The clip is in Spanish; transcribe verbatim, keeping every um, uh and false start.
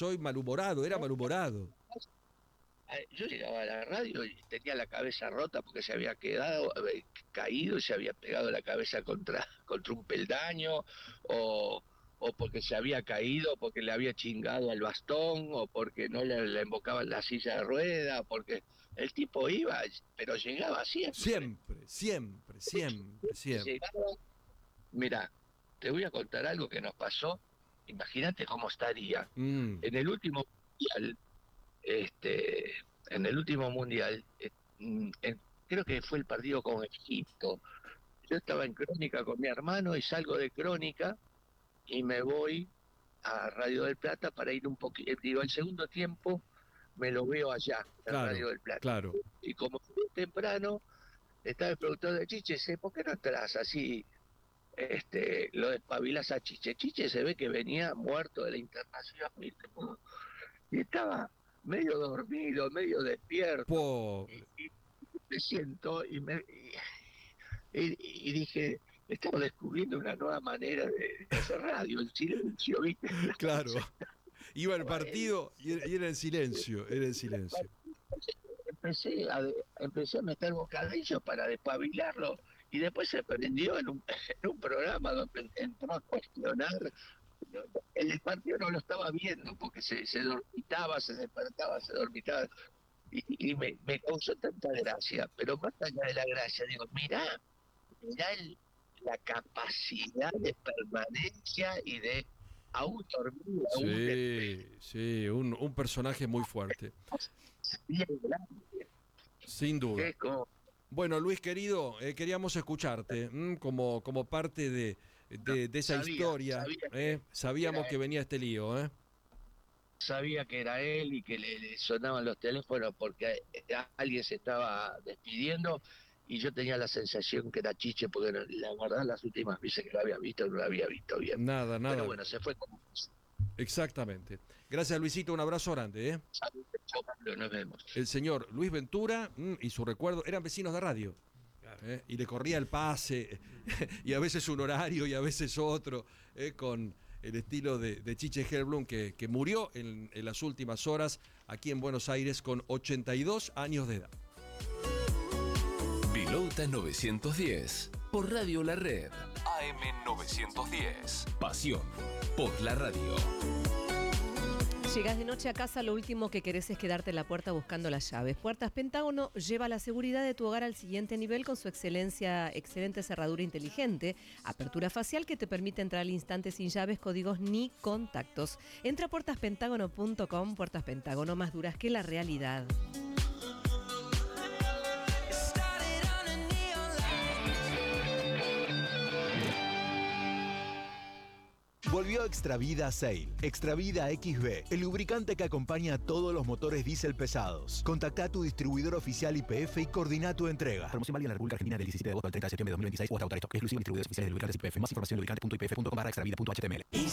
soy malhumorado, era malhumorado. Yo llegaba a la radio y tenía la cabeza rota porque se había quedado, eh, caído y se había pegado la cabeza contra, contra un peldaño, o, o porque se había caído, porque le había chingado al bastón, o porque no le, le embocaban la silla de rueda, porque el tipo iba, pero llegaba siempre. Siempre, siempre, siempre, siempre. Llegaba, mira, te voy a contar algo que nos pasó, imagínate cómo estaría. Mm. En el último mundial, este, en el último mundial, eh, en, creo que fue el partido con Egipto. Yo estaba en Crónica con mi hermano y salgo de Crónica y me voy a Radio del Plata para ir un poquito. Digo, el segundo tiempo me lo veo allá, en Claro, Radio del Plata. claro. Y como fue temprano, estaba el productor de Chiche, dice, ¿por qué no entras así? Este, lo despabilas a Chiche. Chiche se ve que venía muerto de la internación, ¿viste? Y estaba medio dormido, medio despierto. Y, y me siento y me y, y, y dije, estamos descubriendo una nueva manera de hacer radio, el silencio, ¿viste? Claro. Iba el partido y era, y era el silencio, era el silencio. Empecé a, empecé a meter bocadillos para despabilarlo y después se prendió en un, en un programa donde entró a cuestionar. El partido no lo estaba viendo porque se, se dormitaba, se despertaba, se dormitaba y, y me, me causó tanta gracia, pero más allá de la gracia, digo, mirá, mirá el, la capacidad de permanencia y de aún dormir. Sí, aún de... sí, un, un personaje muy fuerte. Bien grande. Sin duda. Es como... Bueno, Luis querido, eh, queríamos escucharte ¿m? como como parte de, de, de esa sabía, historia. sabía ¿eh? Sabíamos que venía este lío. ¿eh? Sabía que era él y que le, le sonaban los teléfonos porque alguien se estaba despidiendo y yo tenía la sensación que era Chiche porque la verdad las últimas veces que lo había visto no lo había visto bien. Nada, nada. Pero bueno, se fue como... Exactamente. Gracias, Luisito, un abrazo grande. ¿eh? Nos vemos. El señor Luis Ventura mmm, y su recuerdo eran vecinos de radio. ¿eh? Y le corría el pase, y a veces un horario y a veces otro, ¿eh? con el estilo de, de Chiche Helblum, que, que murió en, en las últimas horas aquí en Buenos Aires con ochenta y dos años de edad. Pilota novecientos diez, por Radio La Red. A M novecientos diez. Pasión por la radio. Llegas de noche a casa, lo último que querés es quedarte en la puerta buscando las llaves. Puertas Pentágono lleva la seguridad de tu hogar al siguiente nivel con su excelencia, excelente cerradura inteligente, apertura facial que te permite entrar al instante sin llaves, códigos ni contactos. Entra a puertas pentágono punto com, Puertas Pentágono, más duras que la realidad. Volvió Extravida Sail. Extravida X B, el lubricante que acompaña a todos los motores diésel pesados. Contacta a tu distribuidor oficial Y P F y coordina tu entrega. Promoción válida en la República Argentina del diecisiete de agosto al treinta de septiembre de dos mil veintiséis o hasta agotar stock. Exclusivo distribuidores oficiales de lubricantes Y P F. Más información en lubricantes punto y p f punto com barra extravida punto h t m l.